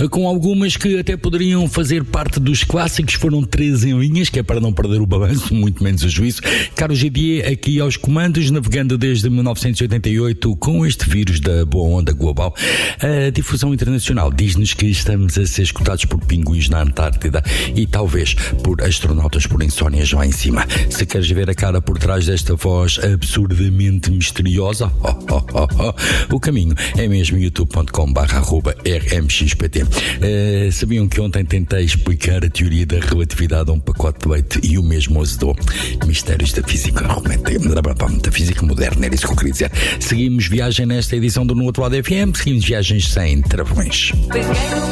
com algumas que até poderiam fazer parte dos clássicos. Foram 3 em linhas, que é para não perder o balanço, muito menos o juízo. Carlos Gidier aqui aos comandos, navegando desde 1988 com este vírus da boa onda global. A difusão internacional diz-nos que estamos a ser escutados por pinguins na Antártida e talvez por astronautas por insónias lá em cima. Se queres ver a cara por trás desta voz absurdamente misteriosa, o caminho é mesmo youtube.com/rmxpt. Sabiam que ontem tentei explicar a teoria da relatividade a um pacote de leite e o mesmo azedou? Mistérios da física moderna, era isso que eu queria dizer. Seguimos viagem nesta edição do No Outro Lado FM, seguimos viagens sem travões.